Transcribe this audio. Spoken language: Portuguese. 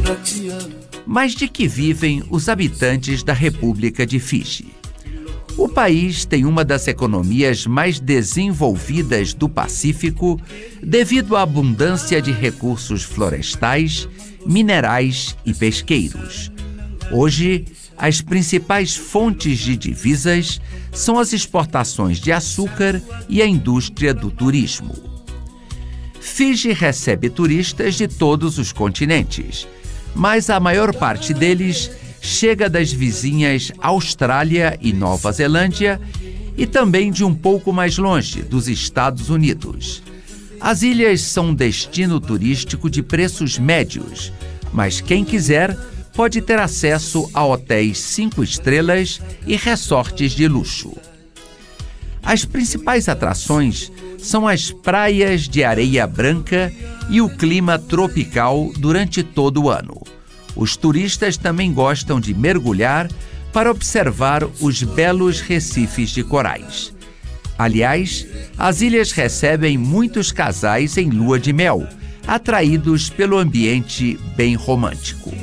Mas de que vivem os habitantes da República de Fiji? O país tem uma das economias mais desenvolvidas do Pacífico devido à abundância de recursos florestais, minerais e pesqueiros. Hoje, as principais fontes de divisas são as exportações de açúcar e a indústria do turismo. Fiji recebe turistas de todos os continentes, mas a maior parte deles chega das vizinhas Austrália e Nova Zelândia e também de um pouco mais longe, dos Estados Unidos. As ilhas são um destino turístico de preços médios, mas quem quiser pode ter acesso a hotéis 5 estrelas e resorts de luxo. As principais atrações são as praias de areia branca e o clima tropical durante todo o ano. Os turistas também gostam de mergulhar para observar os belos recifes de corais. Aliás, as ilhas recebem muitos casais em lua de mel, atraídos pelo ambiente bem romântico.